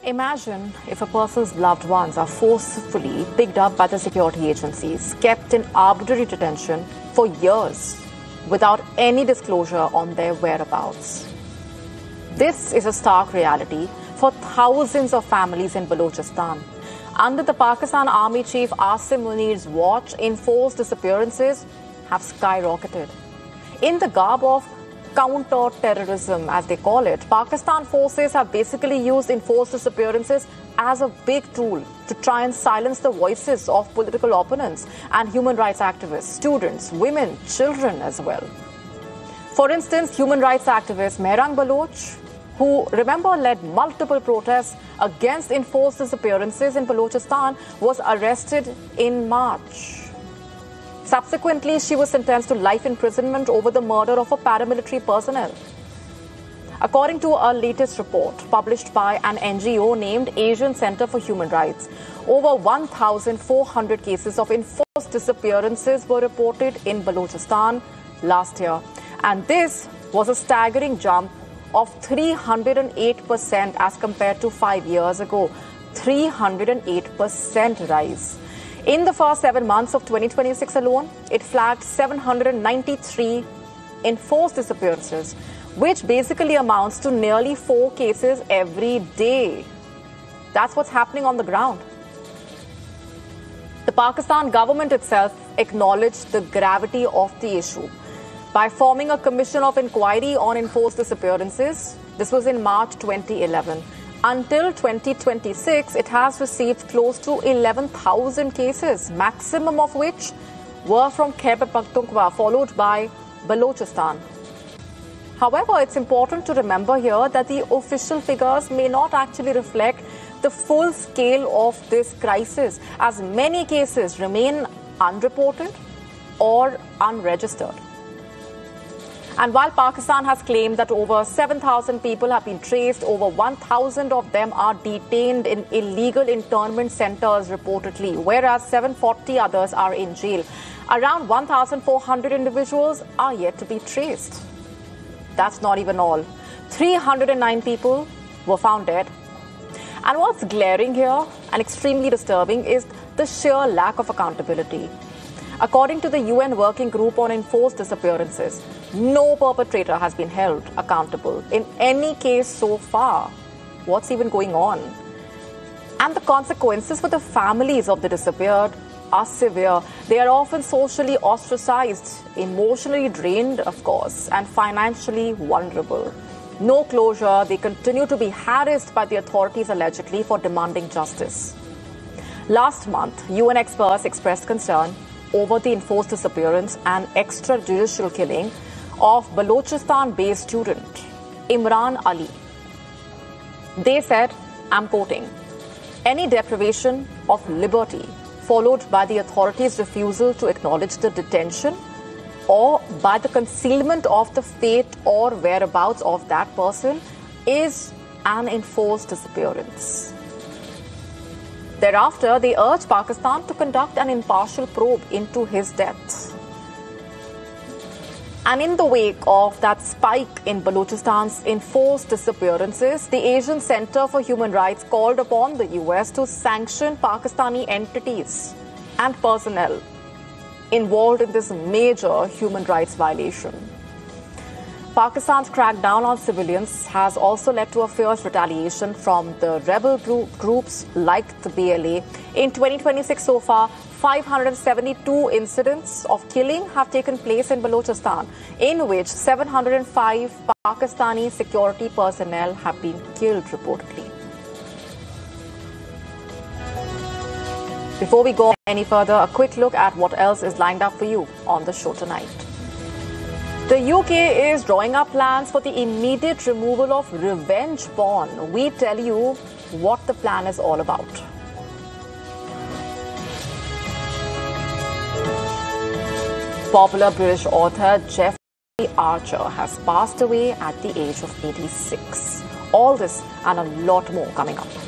Imagine if a person's loved ones are forcefully picked up by the security agencies, kept in arbitrary detention for years without any disclosure on their whereabouts. This is a stark reality for thousands of families in Balochistan. Under the Pakistan Army Chief Asim Munir's watch, enforced disappearances have skyrocketed. In the garb of counter-terrorism, as they call it, Pakistan forces have basically used enforced disappearances as a big tool to try and silence the voices of political opponents and human rights activists, students, women, children as well. For instance, human rights activist Mehrang Baloch, who, remember, led multiple protests against enforced disappearances in Balochistan, was arrested in March. Subsequently, she was sentenced to life imprisonment over the murder of a paramilitary personnel. According to a latest report published by an NGO named Asian Center for Human Rights, over 1,400 cases of enforced disappearances were reported in Balochistan last year. And this was a staggering jump of 308% as compared to 5 years ago. 308% rise. In the first 7 months of 2026 alone, it flagged 793 enforced disappearances, which basically amounts to nearly 4 cases every day. That's what's happening on the ground. The Pakistan government itself acknowledged the gravity of the issue by forming a commission of inquiry on enforced disappearances. This was in March 2011. Until 2026, it has received close to 11,000 cases, maximum of which were from Khyber Pakhtunkhwa, followed by Balochistan. However, it's important to remember here that the official figures may not actually reflect the full scale of this crisis, as many cases remain unreported or unregistered. And while Pakistan has claimed that over 7,000 people have been traced, over 1,000 of them are detained in illegal internment centers reportedly, whereas 740 others are in jail. Around 1,400 individuals are yet to be traced. That's not even all. 309 people were found dead. And what's glaring here and extremely disturbing is the sheer lack of accountability. According to the UN Working Group on Enforced Disappearances, no perpetrator has been held accountable in any case so far. What's even going on? And the consequences for the families of the disappeared are severe. They are often socially ostracized, emotionally drained, of course, and financially vulnerable. No closure. They continue to be harassed by the authorities allegedly for demanding justice. Last month, UN experts expressed concern over the enforced disappearance and extrajudicial killing of Balochistan-based student Imran Ali. They said, I'm quoting, "Any deprivation of liberty followed by the authorities' refusal to acknowledge the detention or by the concealment of the fate or whereabouts of that person is an enforced disappearance." Thereafter, they urged Pakistan to conduct an impartial probe into his death. And in the wake of that spike in Balochistan's enforced disappearances, the Asian Center for Human Rights called upon the US to sanction Pakistani entities and personnel involved in this major human rights violation. Pakistan's crackdown on civilians has also led to a fierce retaliation from the rebel groups like the BLA. In 2026 so far, 572 incidents of killing have taken place in Balochistan, in which 705 Pakistani security personnel have been killed reportedly. Before we go any further, a quick look at what else is lined up for you on the show tonight. The UK is drawing up plans for the immediate removal of revenge porn. We tell you what the plan is all about. Popular British author Jeffrey Archer has passed away at the age of 86. All this and a lot more coming up.